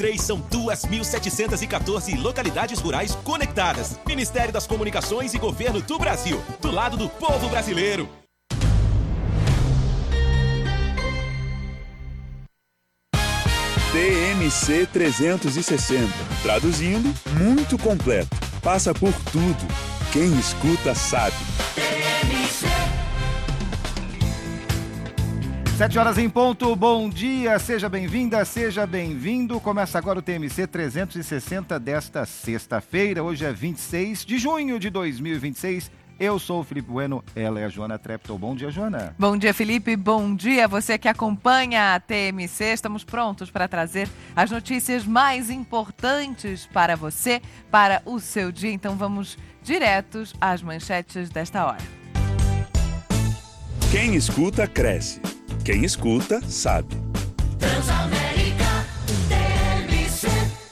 São 2.714 localidades rurais conectadas. Ministério das Comunicações e Governo do Brasil. Do lado do povo brasileiro. TMC 360. Traduzindo, muito completo. Passa por tudo. Quem escuta sabe. 7 horas em ponto, bom dia, seja bem-vinda, seja bem-vindo. Começa agora o TMC 360 desta sexta-feira, hoje é 26 de junho de 2026. Eu sou o Felipe Bueno, ela é a Joana Treptow. Bom dia, Joana. Bom dia, Felipe, bom dia você que acompanha a TMC. Estamos prontos para trazer as notícias mais importantes para você, para o seu dia. Então vamos diretos às manchetes desta hora. Quem escuta, cresce. Quem escuta, sabe. Transamérica TMC.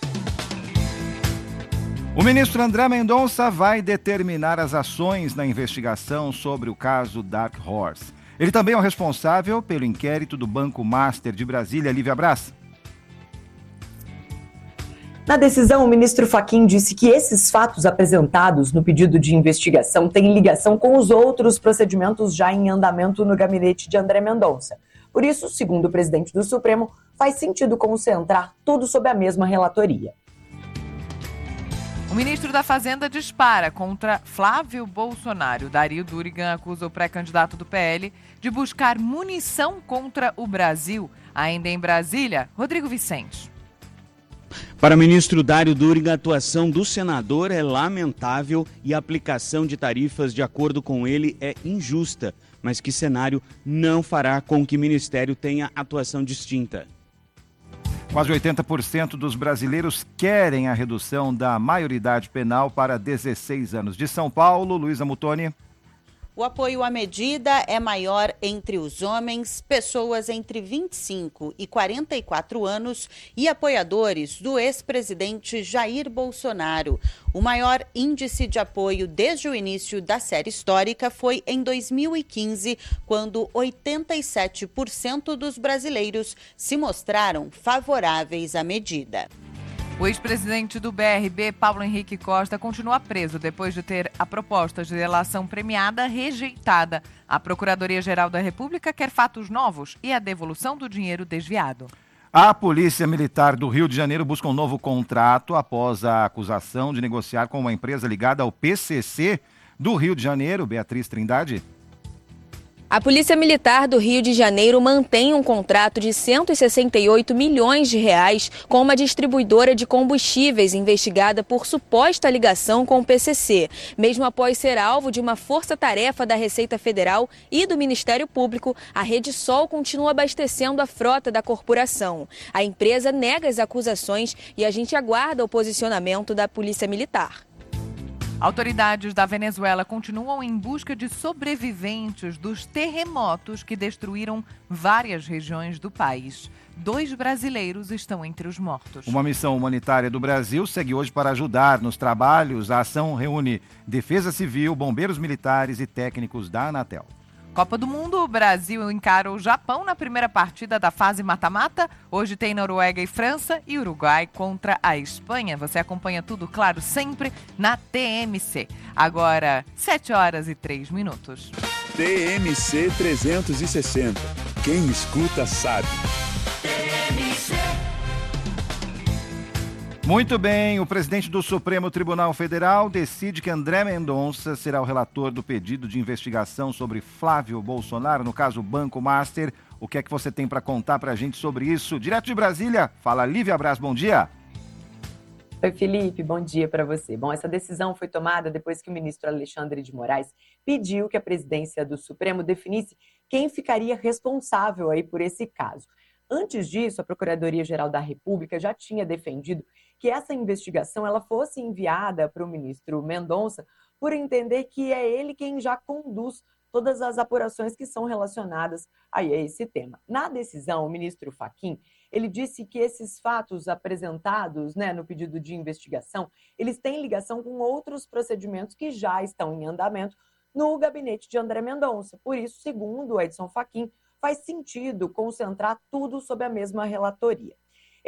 O ministro André Mendonça vai determinar as ações na investigação sobre o caso Dark Horse. Ele também é o responsável pelo inquérito do Banco Master de Brasília. Lívia Braz. Na decisão, o ministro Fachin disse que esses fatos apresentados no pedido de investigação têm ligação com os outros procedimentos já em andamento no gabinete de André Mendonça. Por isso, segundo o presidente do Supremo, faz sentido concentrar tudo sob a mesma relatoria. O ministro da Fazenda dispara contra Flávio Bolsonaro. Dario Durigan acusa o pré-candidato do PL de buscar munição contra o Brasil. Ainda em Brasília, Rodrigo Vicente. Para o ministro Dario Durigan, a atuação do senador é lamentável e a aplicação de tarifas de acordo com ele é injusta, mas que cenário não fará com que o ministério tenha atuação distinta. Quase 80% dos brasileiros querem a redução da maioridade penal para 16 anos. De São Paulo, Luísa Mutoni. O apoio à medida é maior entre os homens, pessoas entre 25 e 44 anos e apoiadores do ex-presidente Jair Bolsonaro. O maior índice de apoio desde o início da série histórica foi em 2015, quando 87% dos brasileiros se mostraram favoráveis à medida. O ex-presidente do BRB, Paulo Henrique Costa, continua preso depois de ter a proposta de delação premiada rejeitada. A Procuradoria-Geral da República quer fatos novos e a devolução do dinheiro desviado. A Polícia Militar do Rio de Janeiro busca um novo contrato após a acusação de negociar com uma empresa ligada ao PCC do Rio de Janeiro. Beatriz Trindade. A Polícia Militar do Rio de Janeiro mantém um contrato de 168 milhões de reais com uma distribuidora de combustíveis investigada por suposta ligação com o PCC. Mesmo após ser alvo de uma força-tarefa da Receita Federal e do Ministério Público, a Rede Sol continua abastecendo a frota da corporação. A empresa nega as acusações e a gente aguarda o posicionamento da Polícia Militar. Autoridades da Venezuela continuam em busca de sobreviventes dos terremotos que destruíram várias regiões do país. 2 brasileiros estão entre os mortos. Uma missão humanitária do Brasil segue hoje para ajudar nos trabalhos. A ação reúne Defesa Civil, bombeiros militares e técnicos da Anatel. Copa do Mundo, o Brasil encara o Japão na primeira partida da fase mata-mata. Hoje tem Noruega e França e Uruguai contra a Espanha. Você acompanha tudo, claro, sempre na TMC. Agora, 7 horas e 3 minutos. TMC 360. Quem escuta sabe. TMC. Muito bem, o presidente do Supremo Tribunal Federal decide que André Mendonça será o relator do pedido de investigação sobre Flávio Bolsonaro, no caso Banco Master. O que é que você tem para contar para a gente sobre isso? Direto de Brasília, fala Lívia Braz, bom dia. Oi, Felipe, bom dia para você. Bom, essa decisão foi tomada depois que o ministro Alexandre de Moraes pediu que a presidência do Supremo definisse quem ficaria responsável aí por esse caso. Antes disso, a Procuradoria-Geral da República já tinha defendido que essa investigação ela fosse enviada para o ministro Mendonça por entender que é ele quem já conduz todas as apurações que são relacionadas aí a esse tema. Na decisão, o ministro Fachin, ele disse que esses fatos apresentados, no pedido de investigação, eles têm ligação com outros procedimentos que já estão em andamento no gabinete de André Mendonça. Por isso, segundo Edson Fachin, faz sentido concentrar tudo sob a mesma relatoria.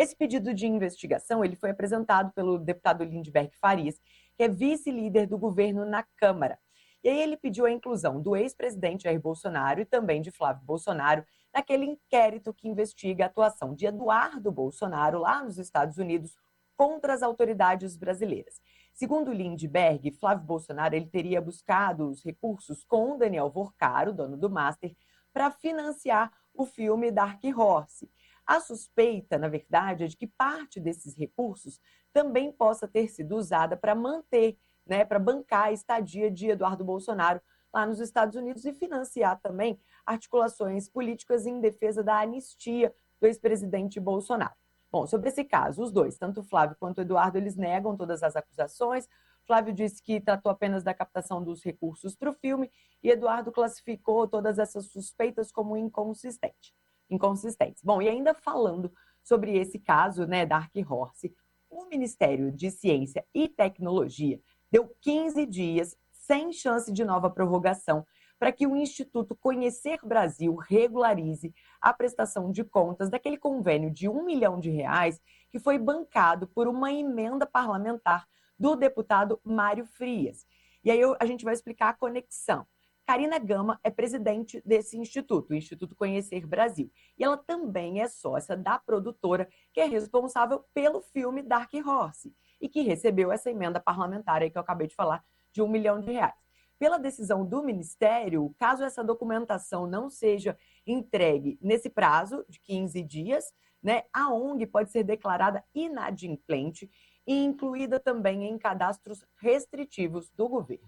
Esse pedido de investigação ele foi apresentado pelo deputado Lindbergh Farias, que é vice-líder do governo na Câmara. E aí ele pediu a inclusão do ex-presidente Jair Bolsonaro e também de Flávio Bolsonaro naquele inquérito que investiga a atuação de Eduardo Bolsonaro lá nos Estados Unidos contra as autoridades brasileiras. Segundo Lindbergh, Flávio Bolsonaro ele teria buscado os recursos com Daniel Vorcaro, dono do Master, para financiar o filme Dark Horse. A suspeita, na verdade, é de que parte desses recursos também possa ter sido usada para manter, para bancar a estadia de Eduardo Bolsonaro lá nos Estados Unidos e financiar também articulações políticas em defesa da anistia do ex-presidente Bolsonaro. Bom, sobre esse caso, os dois, tanto o Flávio quanto o Eduardo, eles negam todas as acusações. Flávio disse que tratou apenas da captação dos recursos para o filme e Eduardo classificou todas essas suspeitas como inconsistentes. Bom, e ainda falando sobre esse caso, Dark Horse, o Ministério de Ciência e Tecnologia deu 15 dias sem chance de nova prorrogação para que o Instituto Conhecer Brasil regularize a prestação de contas daquele convênio de R$1 milhão que foi bancado por uma emenda parlamentar do deputado Mário Frias. E aí a gente vai explicar a conexão. Karina Gama é presidente desse instituto, o Instituto Conhecer Brasil. E ela também é sócia da produtora que é responsável pelo filme Dark Horse e que recebeu essa emenda parlamentar aí que eu acabei de falar de R$1 milhão. Pela decisão do Ministério, caso essa documentação não seja entregue nesse prazo de 15 dias, a ONG pode ser declarada inadimplente e incluída também em cadastros restritivos do governo.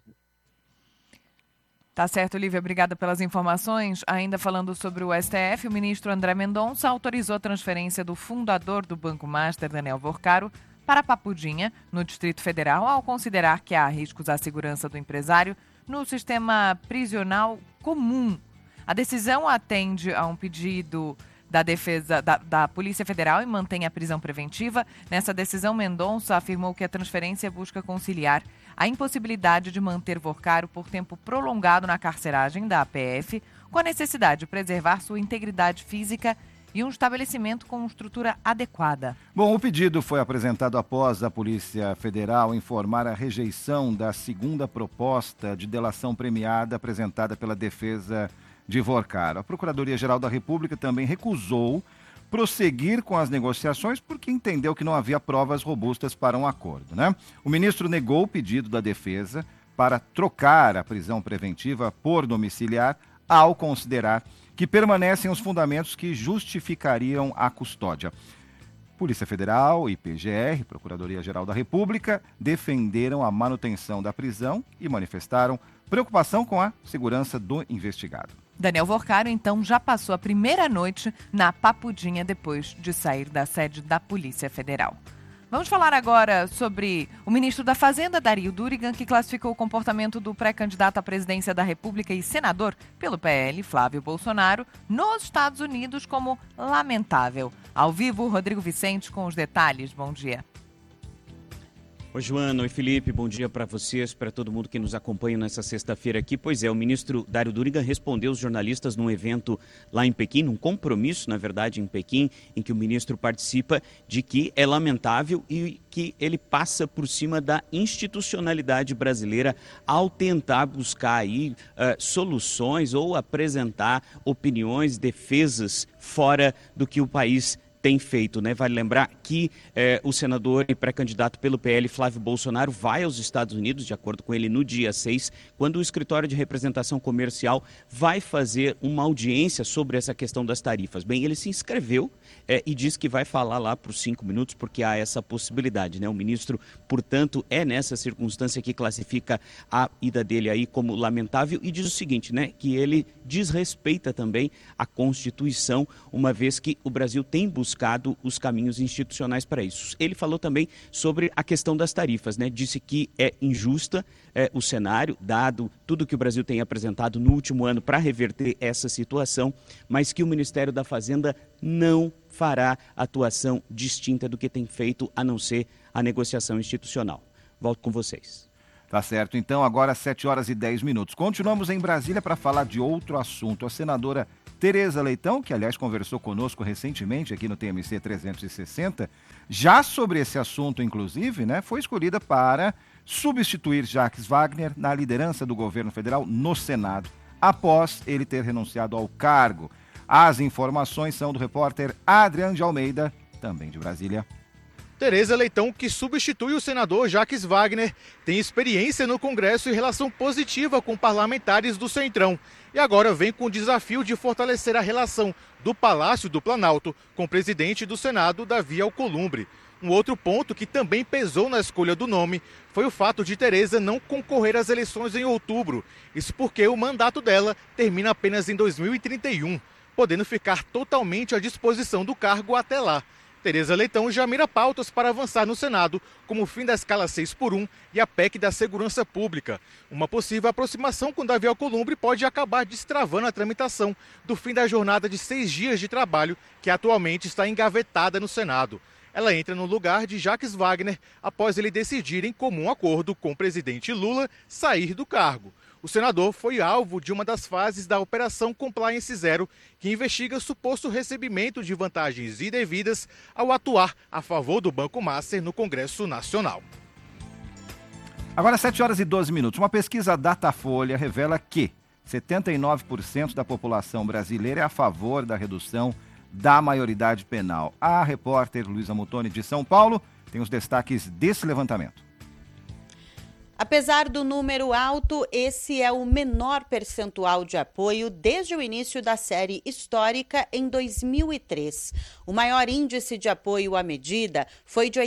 Tá certo, Lívia, obrigada pelas informações. Ainda falando sobre o STF, o ministro André Mendonça autorizou a transferência do fundador do Banco Master, Daniel Vorcaro, para Papudinha, no Distrito Federal, ao considerar que há riscos à segurança do empresário no sistema prisional comum. A decisão atende a um pedido da defesa da Polícia Federal e mantém a prisão preventiva. Nessa decisão, Mendonça afirmou que a transferência busca conciliar a impossibilidade de manter Vorcaro por tempo prolongado na carceragem da APF com a necessidade de preservar sua integridade física e um estabelecimento com estrutura adequada. Bom, o pedido foi apresentado após a Polícia Federal informar a rejeição da segunda proposta de delação premiada apresentada pela defesa de Vorcaro. A Procuradoria-Geral da República também recusou prosseguir com as negociações porque entendeu que não havia provas robustas para um acordo, O ministro negou o pedido da defesa para trocar a prisão preventiva por domiciliar ao considerar que permanecem os fundamentos que justificariam a custódia. Polícia Federal e PGR, Procuradoria-Geral da República, defenderam a manutenção da prisão e manifestaram preocupação com a segurança do investigado. Daniel Vorcaro, então, já passou a primeira noite na Papudinha depois de sair da sede da Polícia Federal. Vamos falar agora sobre o ministro da Fazenda, Dario Durigan, que classificou o comportamento do pré-candidato à presidência da República e senador pelo PL, Flávio Bolsonaro, nos Estados Unidos como lamentável. Ao vivo, Rodrigo Vicente com os detalhes. Bom dia. Oi, Joana. Oi, Felipe. Bom dia para vocês, para todo mundo que nos acompanha nessa sexta-feira aqui. Pois é, o ministro Dario Durigan respondeu aos jornalistas num evento lá em Pequim, num compromisso, na verdade, em Pequim, em que o ministro participa, de que é lamentável e que ele passa por cima da institucionalidade brasileira ao tentar buscar aí soluções ou apresentar opiniões, defesas fora do que o país tem feito, Vale lembrar que o senador e pré-candidato pelo PL, Flávio Bolsonaro, vai aos Estados Unidos, de acordo com ele, no dia 6, quando o escritório de representação comercial vai fazer uma audiência sobre essa questão das tarifas. Bem, ele se inscreveu e diz que vai falar lá por 5 minutos, porque há essa possibilidade, O ministro, portanto, é nessa circunstância que classifica a ida dele aí como lamentável e diz o seguinte, que ele desrespeita também a Constituição, uma vez que o Brasil tem buscado os caminhos institucionais para isso. Ele falou também sobre a questão das tarifas, Disse que é injusta o cenário, dado tudo que o Brasil tem apresentado no último ano para reverter essa situação, mas que o Ministério da Fazenda não fará atuação distinta do que tem feito, a não ser a negociação institucional. Volto com vocês. Tá certo, então agora 7 horas e 10 minutos. Continuamos em Brasília para falar de outro assunto. A senadora Tereza Leitão, que aliás conversou conosco recentemente aqui no TMC 360, já sobre esse assunto, inclusive, né, foi escolhida para substituir Jacques Wagner na liderança do governo federal no Senado, após ele ter renunciado ao cargo. As informações são do repórter Adriano de Almeida, também de Brasília. Tereza Leitão, que substitui o senador Jacques Wagner, tem experiência no Congresso e relação positiva com parlamentares do Centrão. E agora vem com o desafio de fortalecer a relação do Palácio do Planalto com o presidente do Senado, Davi Alcolumbre. Um outro ponto que também pesou na escolha do nome foi o fato de Tereza não concorrer às eleições em outubro. Isso porque o mandato dela termina apenas em 2031, podendo ficar totalmente à disposição do cargo até lá. Tereza Leitão já mira pautas para avançar no Senado, como o fim da escala 6x1 e a PEC da Segurança Pública. Uma possível aproximação com Davi Alcolumbre pode acabar destravando a tramitação do fim da jornada de 6 dias de trabalho, que atualmente está engavetada no Senado. Ela entra no lugar de Jacques Wagner após ele decidir, em comum acordo com o presidente Lula, sair do cargo. O senador foi alvo de uma das fases da Operação Compliance Zero, que investiga suposto recebimento de vantagens indevidas ao atuar a favor do Banco Master no Congresso Nacional. Agora, 7h12. Uma pesquisa Datafolha revela que 79% da população brasileira é a favor da redução da maioridade penal. A repórter Luísa Mutoni, de São Paulo, tem os destaques desse levantamento. Apesar do número alto, esse é o menor percentual de apoio desde o início da série histórica em 2003. O maior índice de apoio à medida foi de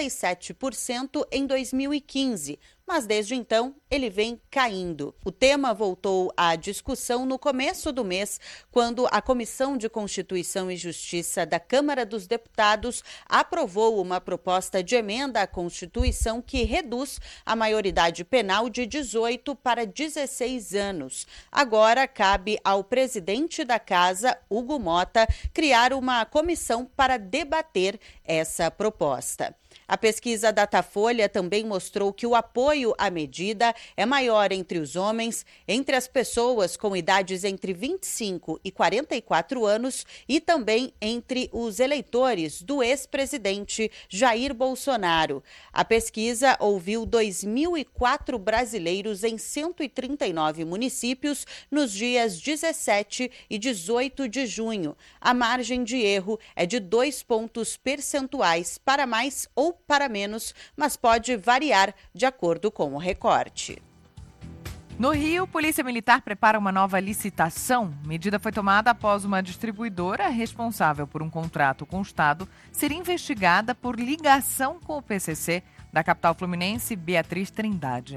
87% em 2015, mas desde então ele vem caindo. O tema voltou à discussão no começo do mês, quando a Comissão de Constituição e Justiça da Câmara dos Deputados aprovou uma proposta de emenda à Constituição que reduz a maioridade penal de 18 para 16 anos. Agora cabe ao presidente da Casa, Hugo Mota, criar uma comissão para debater essa proposta. A pesquisa Datafolha também mostrou que o apoio à medida é maior entre os homens, entre as pessoas com idades entre 25 e 44 anos e também entre os eleitores do ex-presidente Jair Bolsonaro. A pesquisa ouviu 2.004 brasileiros em 139 municípios nos dias 17 e 18 de junho. A margem de erro é de 2 pontos percentuais para mais ou para menos, mas pode variar de acordo com o recorte. No Rio, Polícia Militar prepara uma nova licitação. Medida foi tomada após uma distribuidora responsável por um contrato com o Estado ser investigada por ligação com o PCC da capital fluminense, Beatriz Trindade.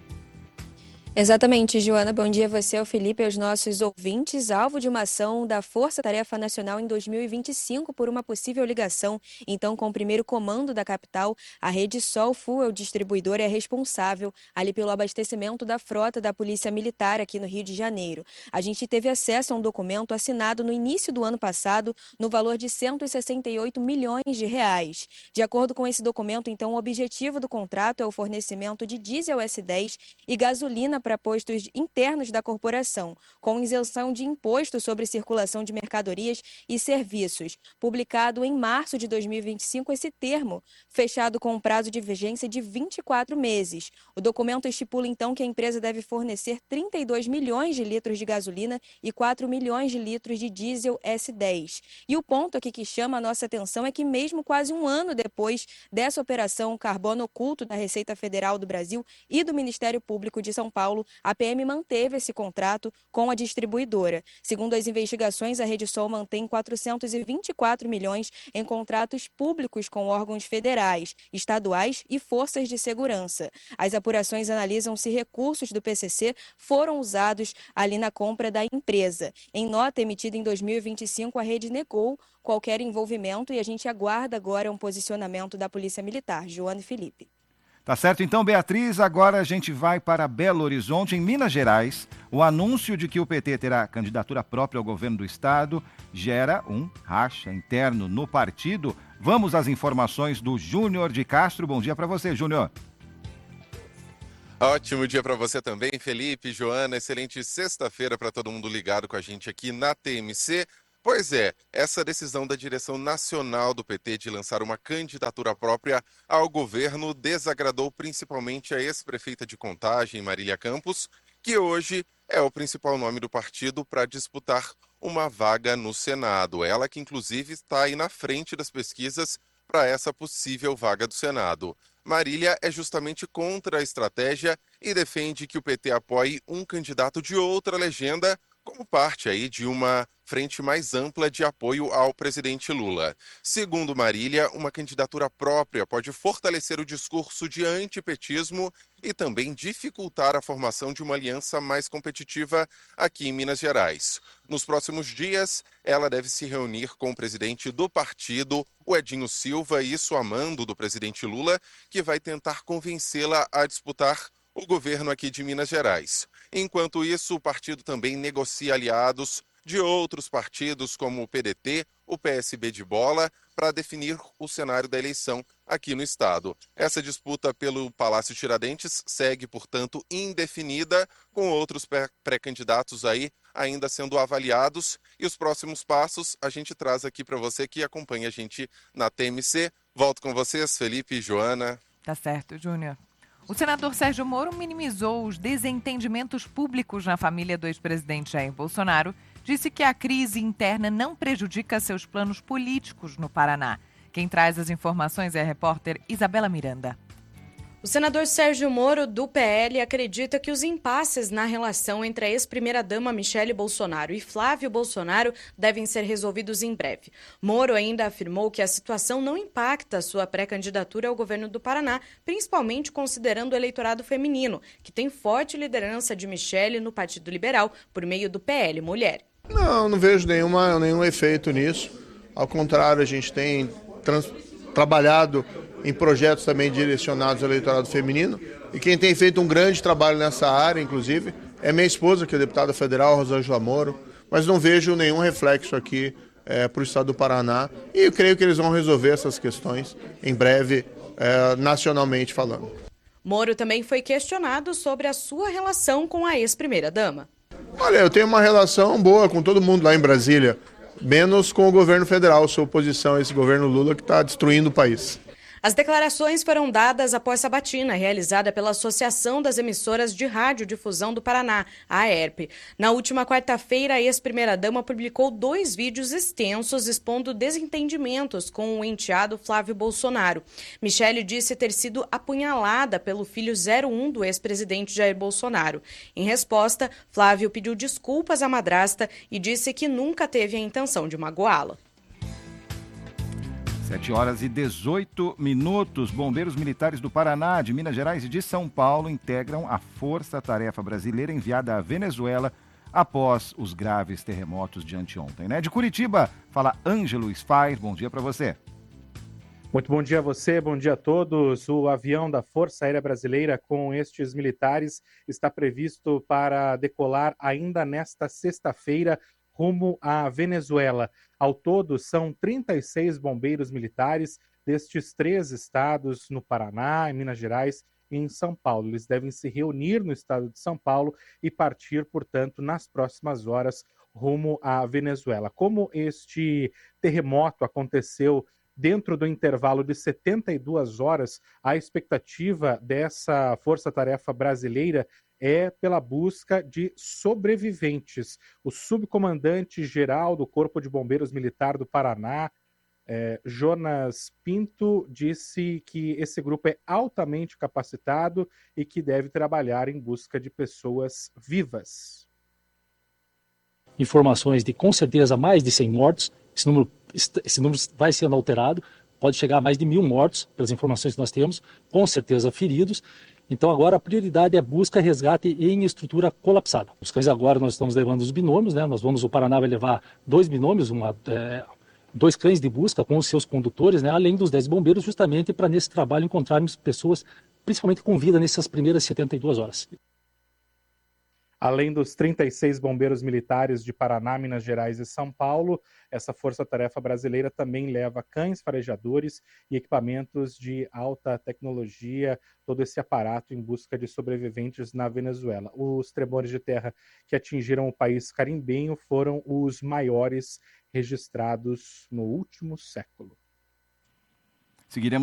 Exatamente, Joana. Bom dia a você, ao Felipe e aos nossos ouvintes. Alvo de uma ação da Força Tarefa Nacional em 2025 por uma possível ligação, então, com o primeiro comando da capital, a Rede Sol Fuel Distribuidora é responsável ali pelo abastecimento da frota da Polícia Militar aqui no Rio de Janeiro. A gente teve acesso a um documento assinado no início do ano passado no valor de 168 milhões de reais. De acordo com esse documento, então, o objetivo do contrato é o fornecimento de diesel S10 e gasolina para postos internos da corporação, com isenção de imposto sobre circulação de mercadorias e serviços. Publicado em março de 2025, esse termo, fechado com um prazo de vigência de 24 meses. O documento estipula, então, que a empresa deve fornecer 32 milhões de litros de gasolina e 4 milhões de litros de diesel S10. E o ponto aqui que chama a nossa atenção é que mesmo quase um ano depois dessa operação Carbono Oculto da Receita Federal do Brasil e do Ministério Público de São Paulo, a PM manteve esse contrato com a distribuidora. Segundo as investigações, a Rede Sol mantém 424 milhões em contratos públicos com órgãos federais, estaduais e forças de segurança. As apurações analisam se recursos do PCC foram usados ali na compra da empresa. Em nota emitida em 2025, a rede negou qualquer envolvimento e a gente aguarda agora um posicionamento da Polícia Militar. Joana e Felipe. Tá certo, então, Beatriz, agora a gente vai para Belo Horizonte, em Minas Gerais. O anúncio de que o PT terá candidatura própria ao governo do estado gera um racha interno no partido. Vamos às informações do Júnior de Castro. Bom dia para você, Júnior. Ótimo dia para você também, Felipe, Joana. Excelente sexta-feira para todo mundo ligado com a gente aqui na TMC. Pois é, essa decisão da direção nacional do PT de lançar uma candidatura própria ao governo desagradou principalmente a ex-prefeita de Contagem, Marília Campos, que hoje é o principal nome do partido para disputar uma vaga no Senado. Ela que inclusive está aí na frente das pesquisas para essa possível vaga do Senado. Marília é justamente contra a estratégia e defende que o PT apoie um candidato de outra legenda como parte aí de uma frente mais ampla de apoio ao presidente Lula. Segundo Marília, uma candidatura própria pode fortalecer o discurso de antipetismo e também dificultar a formação de uma aliança mais competitiva aqui em Minas Gerais. Nos próximos dias, ela deve se reunir com o presidente do partido, o Edinho Silva, isso a mando do presidente Lula, que vai tentar convencê-la a disputar o governo aqui de Minas Gerais. Enquanto isso, o partido também negocia aliados de outros partidos como o PDT, o PSB de Bola, para definir o cenário da eleição aqui no estado. Essa disputa pelo Palácio Tiradentes segue, portanto, indefinida, com outros pré-candidatos aí ainda sendo avaliados. E os próximos passos a gente traz aqui para você que acompanha a gente na TMC. Volto com vocês, Felipe e Joana. Tá certo, Júnior. O senador Sérgio Moro minimizou os desentendimentos públicos na família do ex-presidente Jair Bolsonaro, disse que a crise interna não prejudica seus planos políticos no Paraná. Quem traz as informações é a repórter Isabela Miranda. O senador Sérgio Moro, do PL, acredita que os impasses na relação entre a ex-primeira-dama Michele Bolsonaro e Flávio Bolsonaro devem ser resolvidos em breve. Moro ainda afirmou que a situação não impacta sua pré-candidatura ao governo do Paraná, principalmente considerando o eleitorado feminino, que tem forte liderança de Michele no Partido Liberal por meio do PL Mulher. Não vejo nenhum efeito nisso. Ao contrário, a gente tem trabalhado em projetos também direcionados ao eleitorado feminino. E quem tem feito um grande trabalho nessa área, inclusive, é minha esposa, que é deputada federal, Rosângela Moro. Mas não vejo nenhum reflexo aqui para o estado do Paraná. E eu creio que eles vão resolver essas questões em breve, nacionalmente falando. Moro também foi questionado sobre a sua relação com a ex-primeira-dama. Olha, eu tenho uma relação boa com todo mundo lá em Brasília, menos com o governo federal, sua oposição a esse governo Lula que está destruindo o país. As declarações foram dadas após sabatina realizada pela Associação das Emissoras de Radiodifusão do Paraná, a AERP. Na última quarta-feira, a ex-primeira-dama publicou 2 vídeos extensos expondo desentendimentos com o enteado Flávio Bolsonaro. Michele disse ter sido apunhalada pelo filho 01 do ex-presidente Jair Bolsonaro. Em resposta, Flávio pediu desculpas à madrasta e disse que nunca teve a intenção de magoá-la. 7h18. Bombeiros militares do Paraná, de Minas Gerais e de São Paulo integram a força-tarefa brasileira enviada à Venezuela após os graves terremotos de anteontem, né? De Curitiba, fala Ângelo Sfai. Bom dia para você. Muito bom dia a você, bom dia a todos. O avião da Força Aérea Brasileira com estes militares está previsto para decolar ainda nesta sexta-feira rumo à Venezuela. Ao todo, são 36 bombeiros militares destes 3 estados, no Paraná, em Minas Gerais e em São Paulo. Eles devem se reunir no estado de São Paulo e partir, portanto, nas próximas horas rumo à Venezuela. Como este terremoto aconteceu dentro do intervalo de 72 horas, a expectativa dessa força-tarefa brasileira é pela busca de sobreviventes. O subcomandante-geral do Corpo de Bombeiros Militar do Paraná, Jonas Pinto, disse que esse grupo é altamente capacitado e que deve trabalhar em busca de pessoas vivas. Informações de, com certeza, mais de 100 mortos. Esse número vai sendo alterado, pode chegar a mais de 1.000 mortos, pelas informações que nós temos, com certeza feridos. Então agora a prioridade é busca e resgate em estrutura colapsada. Os cães agora nós estamos levando os binômios, né? O Paraná vai levar 2 binômios, 2 cães de busca com os seus condutores, né? Além dos 10 bombeiros, justamente para nesse trabalho encontrarmos pessoas, principalmente com vida nessas primeiras 72 horas. Além dos 36 bombeiros militares de Paraná, Minas Gerais e São Paulo, essa força-tarefa brasileira também leva cães farejadores e equipamentos de alta tecnologia, todo esse aparato em busca de sobreviventes na Venezuela. Os tremores de terra que atingiram o país carimbenho foram os maiores registrados no último século. Seguiremos